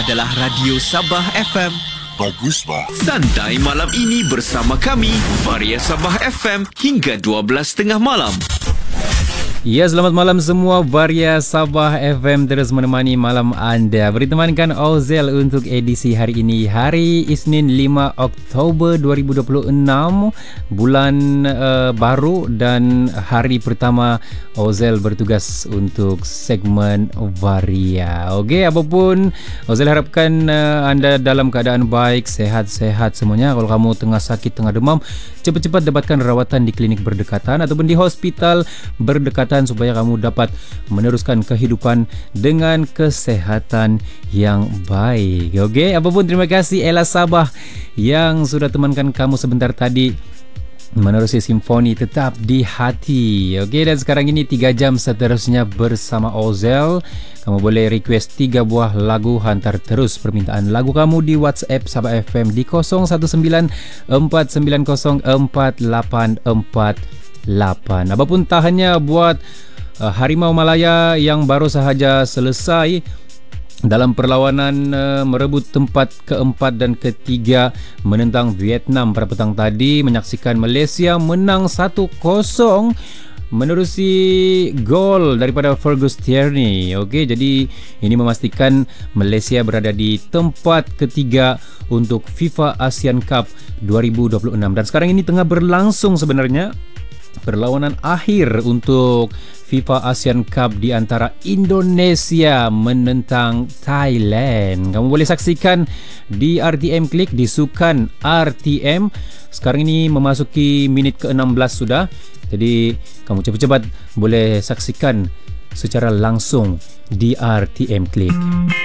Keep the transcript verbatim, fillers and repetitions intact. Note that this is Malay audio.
adalah Radio Sabah F M. Bagus, bah. Santai malam ini bersama kami, Varia Sabah F M hingga dua belas tiga puluh malam. Ya, selamat malam semua. Varia Sabah F M terus menemani malam anda. Bertemankan Ozel untuk edisi hari ini, hari Isnin lima Oktober dua ribu dua puluh enam, bulan uh, baru dan hari pertama Ozel bertugas untuk segmen Varia. Okey, apapun, Ozel harapkan uh, anda dalam keadaan baik, sehat-sehat semuanya. Kalau kamu tengah sakit, tengah demam, cepat-cepat dapatkan rawatan di klinik berdekatan ataupun di hospital berdekatan supaya kamu dapat meneruskan kehidupan dengan kesehatan yang baik. Okey, apapun, terima kasih Ella Sabah yang sudah temankan kamu sebentar tadi menerusi simfoni Tetap di Hati. Okey, dan sekarang ini tiga jam seterusnya bersama Ozel. Kamu boleh request tiga buah lagu, hantar terus permintaan lagu kamu di WhatsApp Sabah F M di kosong satu sembilan empat sembilan kosong empat lapan empat lapan. Apapun tahannya buat uh, Harimau Malaya yang baru sahaja selesai dalam perlawanan uh, merebut tempat keempat dan ketiga menentang Vietnam pada petang tadi, menyaksikan Malaysia menang satu kosong menerusi gol daripada Fergus Tierney. Okey, jadi ini memastikan Malaysia berada di tempat ketiga untuk FIFA ASEAN Cup dua ribu dua puluh enam. Dan sekarang ini tengah berlangsung sebenarnya perlawanan akhir untuk FIFA ASEAN Cup di antara Indonesia menentang Thailand. Kamu boleh saksikan di R T M Klik, di Sukan R T M. Sekarang ini memasuki minit ke enam belas sudah. Jadi kamu cepat-cepat boleh saksikan secara langsung di R T M Klik.